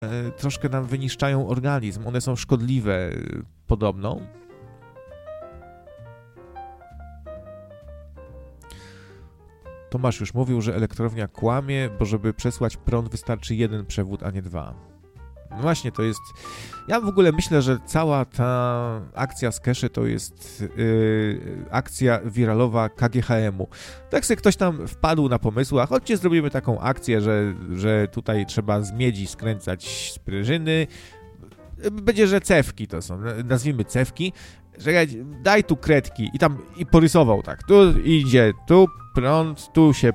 troszkę nam wyniszczają organizm. One są szkodliwe podobno. Tomasz już mówił, że elektrownia kłamie, bo żeby przesłać prąd wystarczy jeden przewód, a nie dwa. No właśnie, to jest... Ja w ogóle myślę, że cała ta akcja z Keszy to jest akcja wiralowa KGHM-u. Tak sobie ktoś tam wpadł na pomysł, a chodźcie zrobimy taką akcję, że tutaj trzeba z miedzi skręcać sprężyny. Będzie, że cewki to są, nazwijmy cewki. Daj tu kredki i tam i porysował tak. Tu idzie, tu prąd, tu się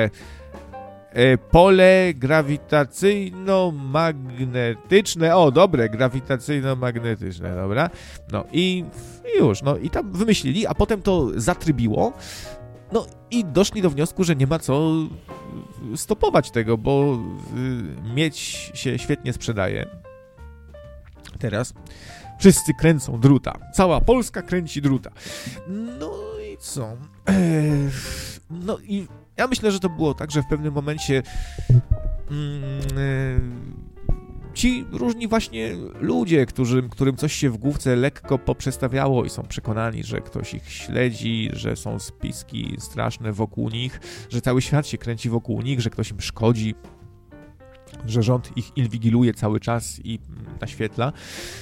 pole grawitacyjno-magnetyczne, dobre, grawitacyjno-magnetyczne, dobra, no i już, no i tam wymyślili, a potem to zatrybiło, no i doszli do wniosku, że nie ma co stopować tego, bo miedź się świetnie sprzedaje. Teraz wszyscy kręcą druta, cała Polska kręci druta, no i co, no i ja myślę, że to było tak, że w pewnym momencie ci różni właśnie ludzie, którym coś się w główce lekko poprzestawiało i są przekonani, że ktoś ich śledzi, że są spiski straszne wokół nich, że cały świat się kręci wokół nich, że ktoś im szkodzi, że rząd ich inwigiluje cały czas i naświetla,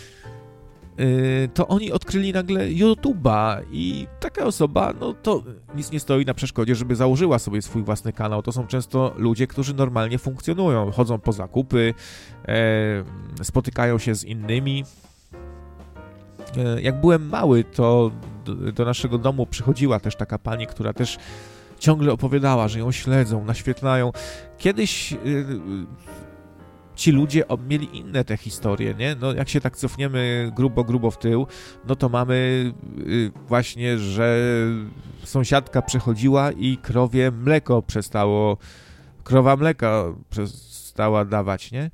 to oni odkryli nagle YouTube'a i taka osoba, no to nic nie stoi na przeszkodzie, żeby założyła sobie swój własny kanał. To są często ludzie, którzy normalnie funkcjonują, chodzą po zakupy, spotykają się z innymi. Jak byłem mały, to do naszego domu przychodziła też taka pani, która też ciągle opowiadała, że ją śledzą, naświetlają. Kiedyś ci ludzie mieli inne te historie, nie? No jak się tak cofniemy grubo w tył, no to mamy właśnie, że sąsiadka przechodziła i krowa mleka przestała dawać, nie?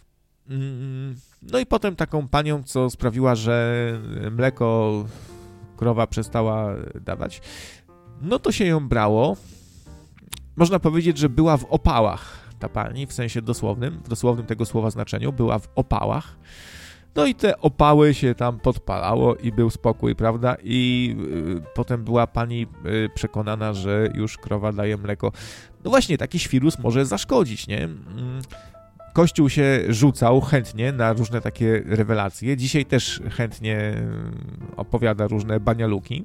No i potem taką panią, co sprawiła, że mleko krowa przestała dawać, no to się ją brało. Można powiedzieć, że była w opałach. Ta pani, w sensie dosłownym, w dosłownym tego słowa znaczeniu, była w opałach. No i te opały się tam podpalało i był spokój, prawda? I potem była pani przekonana, że już krowa daje mleko. No właśnie, taki świrus może zaszkodzić, nie? Kościół się rzucał chętnie na różne takie rewelacje. Dzisiaj też chętnie opowiada różne banialuki.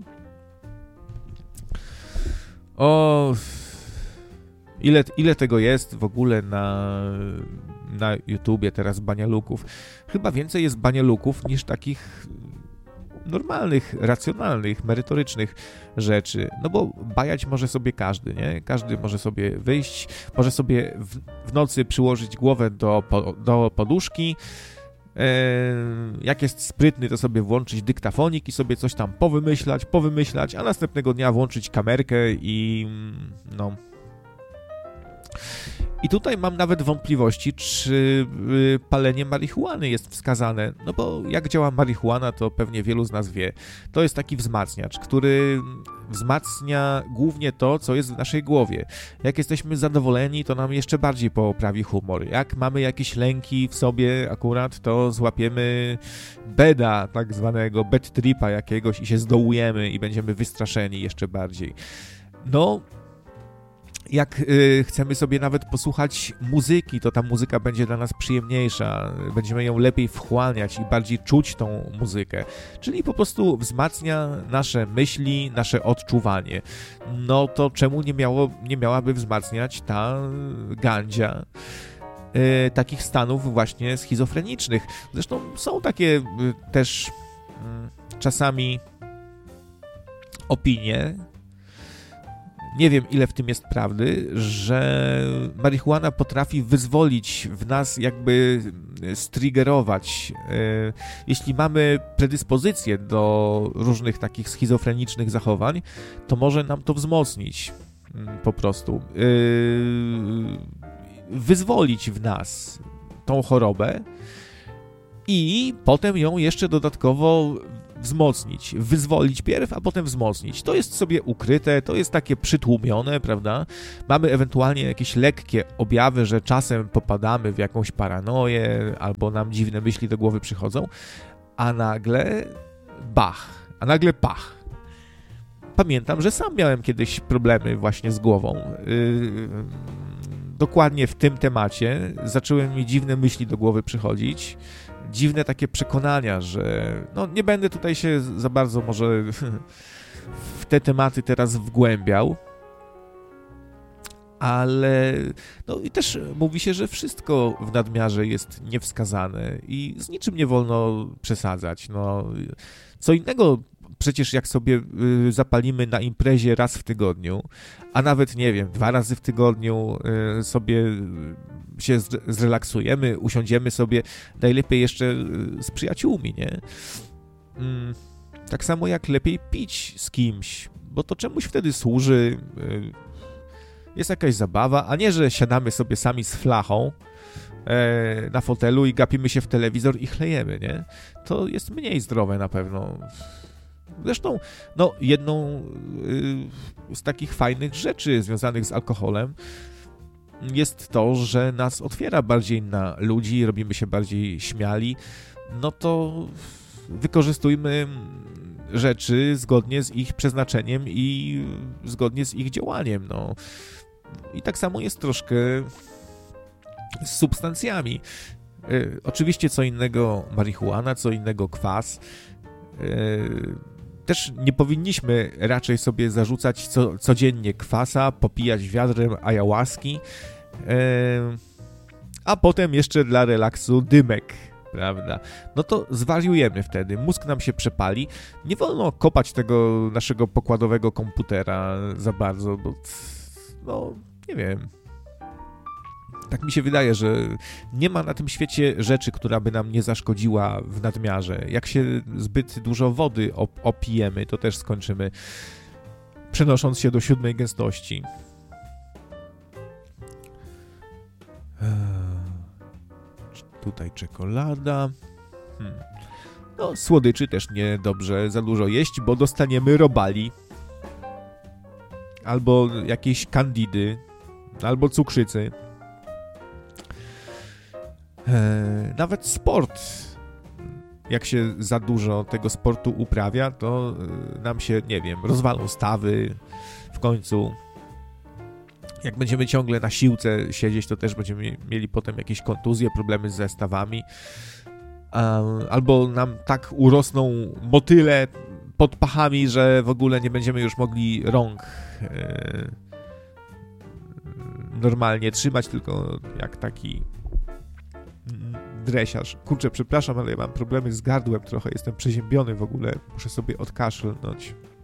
Ile tego jest w ogóle na YouTubie teraz banialuków? Chyba więcej jest banialuków niż takich normalnych, racjonalnych, merytorycznych rzeczy. No bo bajać może sobie każdy, nie? Każdy może sobie wyjść, może sobie w nocy przyłożyć głowę do poduszki. Jak jest sprytny, to sobie włączyć dyktafonik i sobie coś tam powymyślać, a następnego dnia włączyć kamerkę i no... I tutaj mam nawet wątpliwości, czy palenie marihuany jest wskazane. No bo jak działa marihuana, to pewnie wielu z nas wie. To jest taki wzmacniacz, który wzmacnia głównie to, co jest w naszej głowie. Jak jesteśmy zadowoleni, to nam jeszcze bardziej poprawi humor. Jak mamy jakieś lęki w sobie akurat, to złapiemy beda, tak zwanego bad tripa jakiegoś i się zdołujemy i będziemy wystraszeni jeszcze bardziej. No... Jak chcemy sobie nawet posłuchać muzyki, to ta muzyka będzie dla nas przyjemniejsza, będziemy ją lepiej wchłaniać i bardziej czuć tą muzykę. Czyli po prostu wzmacnia nasze myśli, nasze odczuwanie. No to czemu nie miałaby wzmacniać ta gandzia takich stanów właśnie schizofrenicznych? Zresztą są takie też czasami opinie, nie wiem, ile w tym jest prawdy, że marihuana potrafi wyzwolić w nas, jakby striggerować. Jeśli mamy predyspozycję do różnych takich schizofrenicznych zachowań, to może nam to wzmocnić po prostu. Wyzwolić w nas tą chorobę i potem ją jeszcze dodatkowo wzmocnić, wyzwolić pierw, a potem wzmocnić. To jest sobie ukryte, to jest takie przytłumione, prawda? Mamy ewentualnie jakieś lekkie objawy, że czasem popadamy w jakąś paranoję, albo nam dziwne myśli do głowy przychodzą, a nagle bach, a nagle pach. Pamiętam, że sam miałem kiedyś problemy właśnie z głową. Dokładnie w tym temacie zaczęły mi dziwne myśli do głowy przychodzić, dziwne takie przekonania, że no nie będę tutaj się za bardzo może w te tematy teraz wgłębiał, ale no i też mówi się, że wszystko w nadmiarze jest niewskazane i z niczym nie wolno przesadzać. No, co innego przecież jak sobie zapalimy na imprezie raz w tygodniu, a nawet, nie wiem, 2 razy w tygodniu sobie się zrelaksujemy, usiądziemy sobie, najlepiej jeszcze z przyjaciółmi, nie? Tak samo jak lepiej pić z kimś, bo to czemuś wtedy służy, jest jakaś zabawa, a nie, że siadamy sobie sami z flachą na fotelu i gapimy się w telewizor i chlejemy, nie? To jest mniej zdrowe na pewno. Zresztą, no, jedną z takich fajnych rzeczy związanych z alkoholem jest to, że nas otwiera bardziej na ludzi, robimy się bardziej śmiali, no to wykorzystujmy rzeczy zgodnie z ich przeznaczeniem i zgodnie z ich działaniem, no. I tak samo jest troszkę z substancjami. Oczywiście co innego marihuana, co innego kwas. Też nie powinniśmy raczej sobie zarzucać codziennie kwasa, popijać wiadrem ayahuaski, a potem jeszcze dla relaksu dymek, prawda? No to zwariujemy wtedy, mózg nam się przepali. Nie wolno kopać tego naszego pokładowego komputera za bardzo, bo no, nie wiem. Tak mi się wydaje, że nie ma na tym świecie rzeczy, która by nam nie zaszkodziła w nadmiarze. Jak się zbyt dużo wody opijemy, to też skończymy przenosząc się do 7 gęstości. Tutaj czekolada. No, słodyczy też niedobrze za dużo jeść, bo dostaniemy robali. Albo jakieś kandidy, albo cukrzycy. Nawet sport, jak się za dużo tego sportu uprawia, to nam się, nie wiem, rozwalą stawy w końcu. Jak będziemy ciągle na siłce siedzieć, to też będziemy mieli potem jakieś kontuzje, problemy ze stawami. Albo nam tak urosną motyle pod pachami, że w ogóle nie będziemy już mogli rąk normalnie trzymać, tylko jak taki dresiarz. Kurczę, przepraszam, ale ja mam problemy z gardłem trochę, jestem przeziębiony w ogóle, muszę sobie odkaszlnąć.